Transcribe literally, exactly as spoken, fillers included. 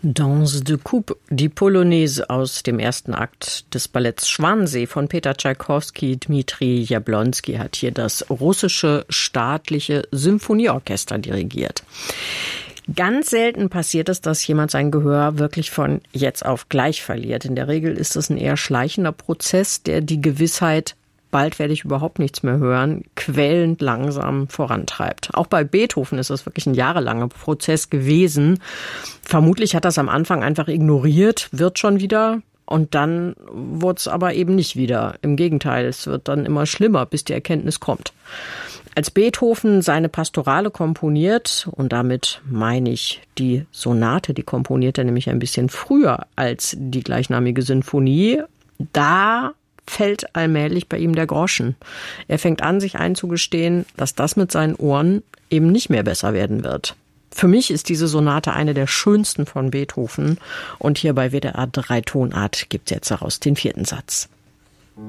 Danse de Coupe, die Polonaise aus dem ersten Akt des Balletts Schwansee von Peter Tschaikowski. Dmitri Jablonski hat hier das russische staatliche Symphonieorchester dirigiert. Ganz selten passiert es, dass jemand sein Gehör wirklich von jetzt auf gleich verliert. In der Regel ist es ein eher schleichender Prozess, der die Gewissheit, bald werde ich überhaupt nichts mehr hören, quälend langsam vorantreibt. Auch bei Beethoven ist es wirklich ein jahrelanger Prozess gewesen. Vermutlich hat das am Anfang einfach ignoriert, wird schon wieder. Und dann wurde es aber eben nicht wieder. Im Gegenteil, es wird dann immer schlimmer, bis die Erkenntnis kommt. Als Beethoven seine Pastorale komponiert, und damit meine ich die Sonate, die komponiert er nämlich ein bisschen früher als die gleichnamige Sinfonie, da fällt allmählich bei ihm der Groschen. Er fängt an, sich einzugestehen, dass das mit seinen Ohren eben nicht mehr besser werden wird. Für mich ist diese Sonate eine der schönsten von Beethoven. Und hier bei W D R drei Tonart gibt's jetzt daraus den vierten Satz.